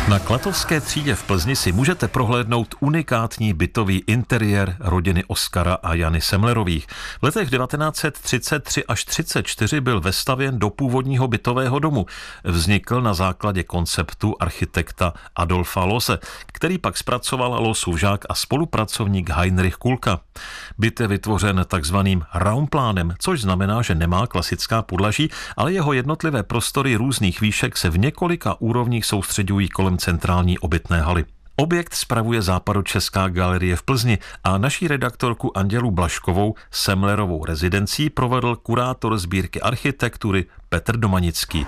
Na Klatovské třídě v Plzni si můžete prohlédnout unikátní bytový interiér rodiny Oskara a Jany Semlerových. V letech 1933 až 1934 byl vestavěn do původního bytového domu. Vznikl na základě konceptu architekta Adolfa Loose, který pak zpracoval Loosův žák a spolupracovník Heinrich Kulka. Byt je vytvořen takzvaným raumplánem, což znamená, že nemá klasická podlaží, ale jeho jednotlivé prostory různých výšek se v několika úrovních soustředují kolem centrální obytné haly. Objekt spravuje Západočeská galerie v Plzni a naší redaktorku Andělu Blažkovou Semlerovou rezidencí provedl kurátor sbírky architektury Petr Domanický.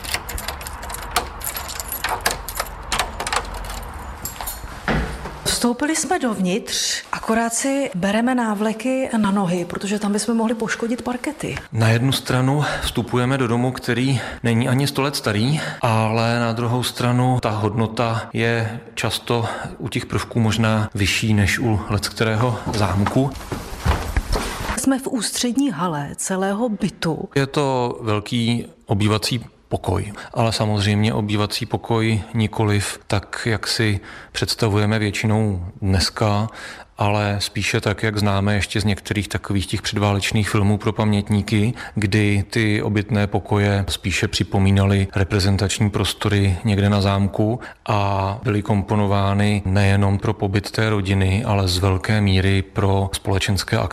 Vstoupili jsme dovnitř, akorát si bereme návleky na nohy, protože tam bychom mohli poškodit parkety. Na jednu stranu vstupujeme do domu, který není ani 100 let starý, ale na druhou stranu ta hodnota je často u těch prvků možná vyšší než u leckterého zámku. Jsme v ústřední hale celého bytu. Je to velký obývací pokoj, ale samozřejmě obývací pokoj nikoliv tak, jak si představujeme většinou dneska, ale spíše tak, jak známe ještě z některých takových těch předválečných filmů pro pamětníky, kdy ty obytné pokoje spíše připomínaly reprezentační prostory někde na zámku a byly komponovány nejenom pro pobyt té rodiny, ale z velké míry pro společenské akce.